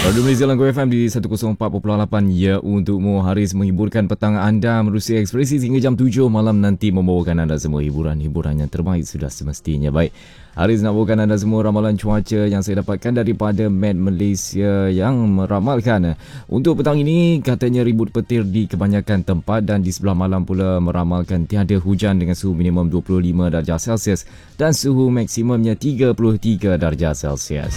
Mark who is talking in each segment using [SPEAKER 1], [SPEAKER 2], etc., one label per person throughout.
[SPEAKER 1] Radio Malaysia Langkau FM di 104.8 ya untukmu. Haris menghiburkan petang anda menerusi Ekspresi hingga jam 7 malam nanti membawakan anda semua hiburan-hiburan yang terbaik sudah semestinya. Baik, Haris nak bawakan anda semua ramalan cuaca yang saya dapatkan daripada Met Malaysia yang meramalkan untuk petang ini katanya ribut petir di kebanyakan tempat dan di sebelah malam pula meramalkan tiada hujan dengan suhu minimum 25 darjah Celsius dan suhu maksimumnya 33 darjah Celsius.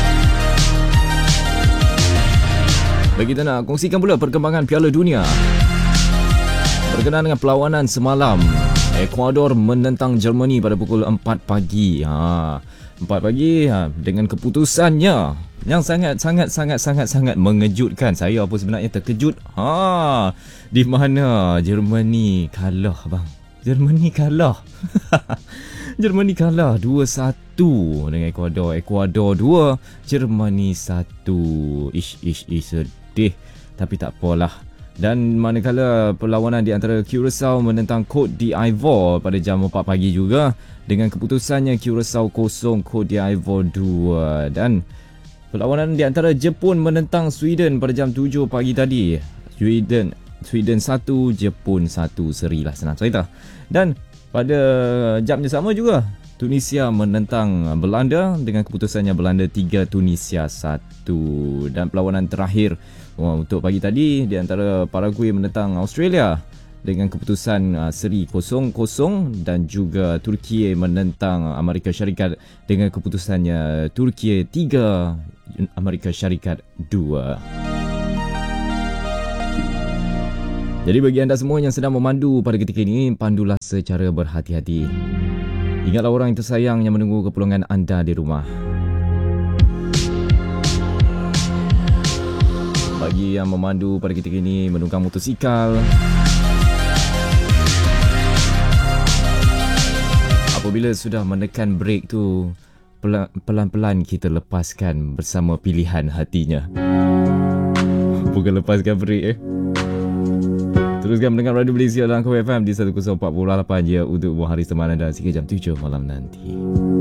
[SPEAKER 1] Bagi kita nak kongsikan pula perkembangan Piala Dunia. Berkenaan dengan perlawanan semalam, Ecuador menentang Germany pada pukul 4 pagi. 4 pagi dengan keputusannya yang sangat mengejutkan. Saya apa sebenarnya terkejut. Di mana Germany kalah bang. Germany kalah. Germany kalah 2-1 dengan Ecuador. Ecuador 2, Germany 1. Sedih. Tapi tak apalah. Dan manakala perlawanan di antara Curaçao menentang Côte d'Ivoire pada jam 4 pagi juga, dengan keputusannya Curaçao 0, Côte d'Ivoire 2. Dan perlawanan di antara Jepun menentang Sweden pada jam 7 pagi tadi. Sweden 1, Jepun 1. Serilah senang cerita. Dan pada jam yang sama juga, Tunisia menentang Belanda dengan keputusannya Belanda 3, Tunisia 1. Dan perlawanan terakhir untuk pagi tadi di antara Paraguay menentang Australia dengan keputusan seri 0-0 dan juga Turki menentang Amerika Syarikat dengan keputusannya Turki 3, Amerika Syarikat 2. Jadi bagi anda semua yang sedang memandu pada ketika ini, pandulah secara berhati-hati. Ingatlah orang yang tersayang yang menunggu kepulangan anda di rumah. Bagi yang memandu pada ketika ini, menunggang motosikal, apabila sudah menekan brek tu, pelan-pelan kita lepaskan bersama pilihan hatinya. Bukan lepaskan brek Teruskan mendengar Radio Malaysia Langkau FM di 104.8 je untuk hari semalam dan hingga jam 7 malam nanti.